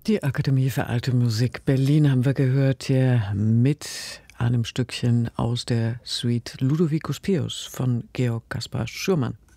Die Akademie für Alte Musik Berlin haben wir gehört hier mit einem Stückchen aus der Suite Ludovicus Pius von Georg Caspar Schürmann.